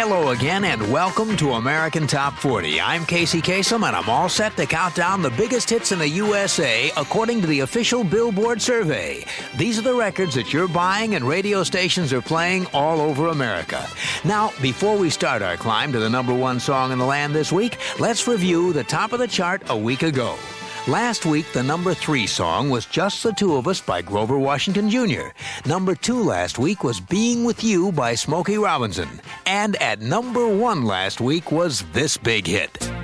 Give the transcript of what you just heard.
Hello again and welcome to American Top 40. I'm Casey Kasem and I'm all set to count down the biggest hits in the USA according to the official Billboard survey. These are the records that you're buying and radio stations are playing all over America. Now, before we start our climb to the number one song in the land this week, let's review the top of the chart a week ago. Last week, the number 3 song was Just the Two of Us by Grover Washington Jr. Number 2 last week was Being With You by Smokey Robinson. And at number 1 last week was this big hit.